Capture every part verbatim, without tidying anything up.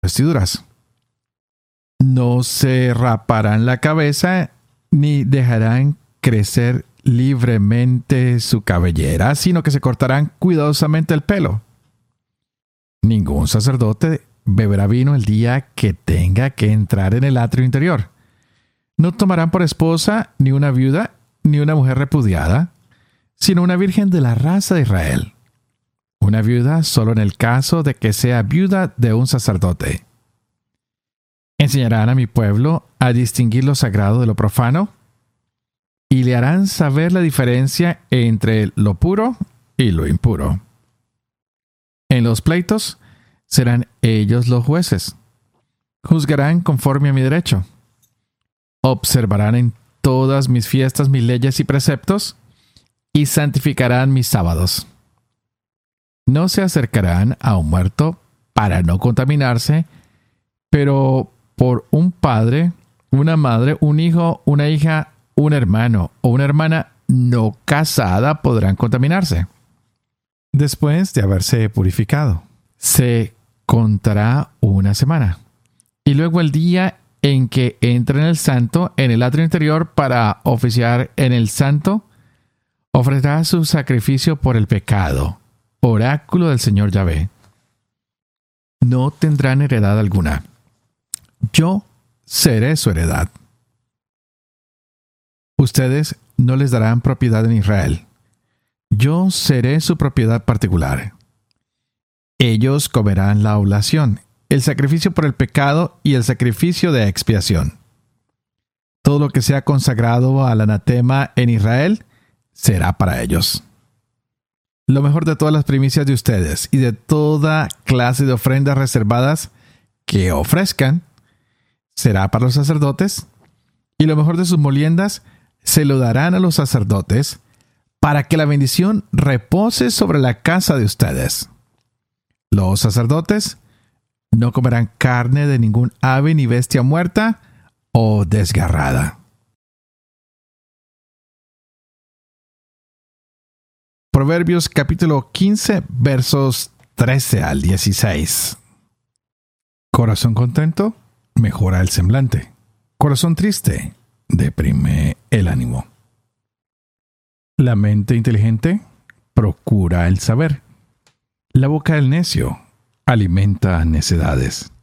vestiduras. No se raparán la cabeza ni dejarán crecer libremente su cabellera, sino que se cortarán cuidadosamente el pelo. Ningún sacerdote beberá vino el día que tenga que entrar en el atrio interior. No tomarán por esposa ni una viuda ni una mujer repudiada, sino una virgen de la raza de Israel. Una viuda solo en el caso de que sea viuda de un sacerdote. Enseñarán a mi pueblo a distinguir lo sagrado de lo profano y le harán saber la diferencia entre lo puro y lo impuro. En los pleitos serán ellos los jueces. Juzgarán conforme a mi derecho. Observarán en todas mis fiestas mis leyes y preceptos y santificarán mis sábados. No se acercarán a un muerto para no contaminarse, pero por un padre, una madre, un hijo, una hija, un hermano o una hermana no casada podrán contaminarse. Después de haberse purificado, se contará una semana. Y luego el día en que entre en el santo, en el atrio interior para oficiar en el santo, ofrecerá su sacrificio por el pecado, oráculo del Señor Yahvé. No tendrán heredad alguna. Yo seré su heredad. Ustedes no les darán propiedad en Israel. Yo seré su propiedad particular. Ellos comerán la oblación, el sacrificio por el pecado y el sacrificio de expiación. Todo lo que sea consagrado al anatema en Israel será para ellos. Lo mejor de todas las primicias de ustedes y de toda clase de ofrendas reservadas que ofrezcan será para los sacerdotes, y lo mejor de sus moliendas se lo darán a los sacerdotes para que la bendición repose sobre la casa de ustedes. Los sacerdotes no comerán carne de ningún ave ni bestia muerta o desgarrada. Proverbios capítulo quince, versos trece al dieciséis. Corazón contento mejora el semblante. Corazón triste deprime el ánimo. La mente inteligente procura el saber. La boca del necio alimenta necedades.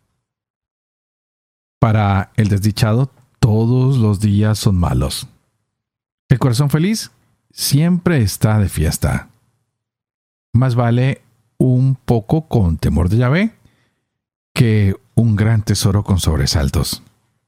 Para el desdichado, todos los días son malos. El corazón feliz siempre está de fiesta. Más vale un poco con temor de Yahvé que un gran tesoro con sobresaltos.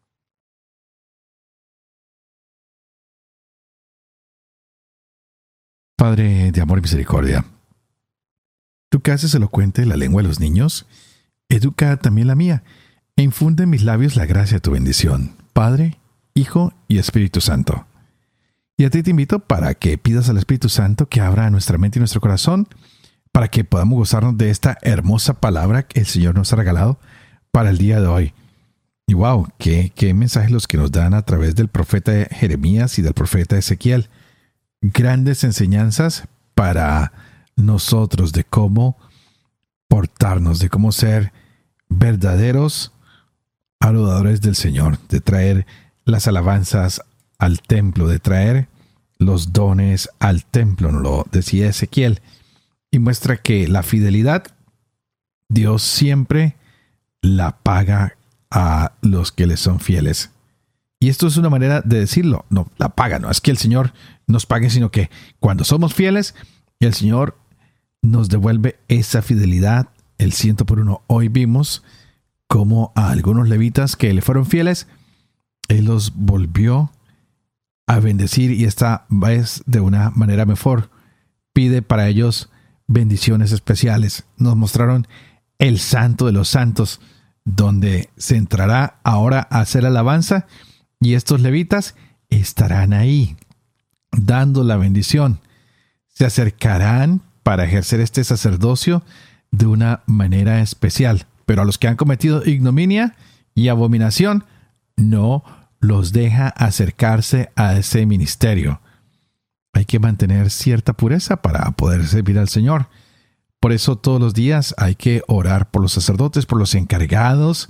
Padre de amor y misericordia, tú que haces elocuente la lengua de los niños, educa también la mía, e infunde en mis labios la gracia de tu bendición, Padre, Hijo y Espíritu Santo. Y a ti te invito para que pidas al Espíritu Santo que abra nuestra mente y nuestro corazón, para que podamos gozarnos de esta hermosa palabra que el Señor nos ha regalado para el día de hoy. Y wow, qué, qué mensajes los que nos dan a través del profeta Jeremías y del profeta Ezequiel. Grandes enseñanzas para nosotros de cómo portarnos, de cómo ser verdaderos adoradores del Señor, de traer las alabanzas al templo, de traer los dones al templo, nos lo decía Ezequiel, y muestra que la fidelidad, Dios siempre la paga a los que le son fieles. Y esto es una manera de decirlo, no, la paga, no es que el Señor nos pague, sino que cuando somos fieles, el Señor nos devuelve esa fidelidad, el ciento por uno. Hoy vimos cómo a algunos levitas que le fueron fieles, Él los volvió a bendecir, y esta vez de una manera mejor. Pide para ellos bendiciones especiales. Nos mostraron el santo de los santos, donde se entrará ahora a hacer alabanza, y estos levitas estarán ahí, dando la bendición. Se acercarán para ejercer este sacerdocio de una manera especial. Pero a los que han cometido ignominia y abominación, no los deja acercarse a ese ministerio. Hay que mantener cierta pureza para poder servir al Señor. Por eso todos los días hay que orar por los sacerdotes, por los encargados